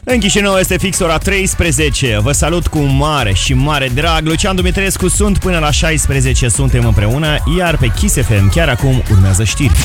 În Chișinău este fix ora 13. Vă salut cu mare și mare drag. Lucian Dumitrescu sunt până la 16. Suntem împreună, iar pe Kiss FM chiar acum urmează știri.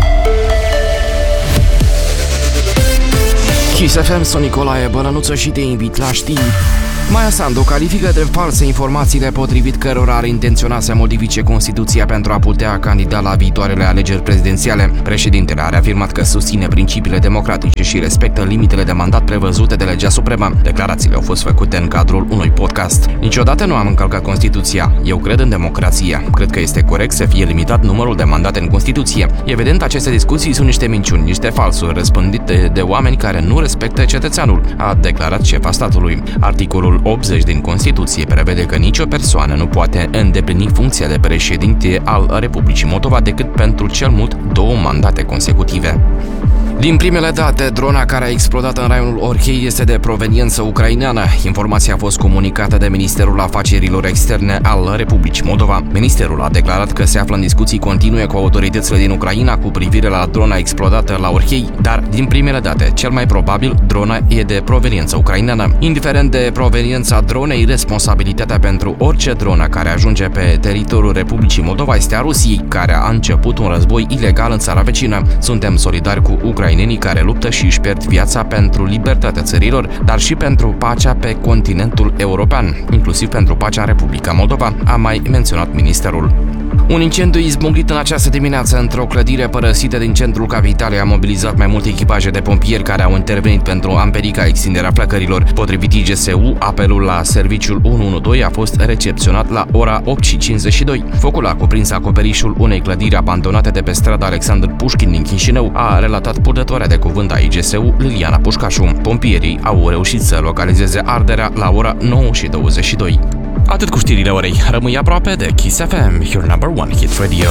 Kiss FM, sunt Nicolae Bălănuță și te invit la știri. Maia Sandu califică de false informațiile potrivit cărora ar intenționa să modifice Constituția pentru a putea candida la viitoarele alegeri prezidențiale. Președintele a reafirmat că susține principiile democratice și respectă limitele de mandat prevăzute de legea supremă. Declarațiile au fost făcute în cadrul unui podcast. Niciodată nu am încălcat Constituția. Eu cred în democrație. Cred că este corect să fie limitat numărul de mandate în Constituție. Evident, aceste discuții sunt niște minciuni, niște falsuri răspândite de oameni care nu respectă cetățeanul, a declarat șefa statului. Articolul 80 din Constituție prevede că nicio persoană nu poate îndeplini funcția de președinte al Republicii Moldova decât pentru cel mult 2 mandate consecutive. Din primele date, drona care a explodat în raionul Orhei este de proveniență ucraineană. Informația a fost comunicată de Ministerul Afacerilor Externe al Republicii Moldova. Ministerul a declarat că se află în discuții continue cu autoritățile din Ucraina cu privire la drona explodată la Orhei, dar din primele date, cel mai probabil, drona e de proveniență ucraineană. Indiferent de proveniența dronei, responsabilitatea pentru orice dronă care ajunge pe teritoriul Republicii Moldova este a Rusiei, care a început un război ilegal în țara vecină. Suntem solidari cu ucrainenii care luptă și își pierd viața pentru libertatea țărilor, dar și pentru pacea pe continentul european, inclusiv pentru pacea în Republica Moldova, a mai menționat ministerul. Un incendiu izbucnit în această dimineață într-o clădire părăsită din centrul capitalei a mobilizat mai multe echipaje de pompieri care au intervenit pentru a împiedica extinderea flăcărilor. Potrivit IGSU, apelul la serviciul 112 a fost recepționat la ora 8:52. Focul a cuprins acoperișul unei clădiri abandonate de pe strada Alexandru Pușkin din Chișinău, a relatat purtătoarea de cuvânt a IGSU, Liliana Pușcașu. Pompierii au reușit să localizeze arderea la ora 9:22. Atât cu știrile orei. Rămâi aproape de Kiss FM, your number one hit radio.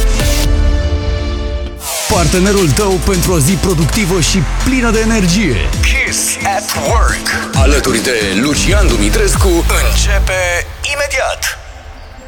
Partenerul tău pentru o zi productivă și plină de energie. Kiss at Work. Alături de Lucian Dumitrescu începe imediat.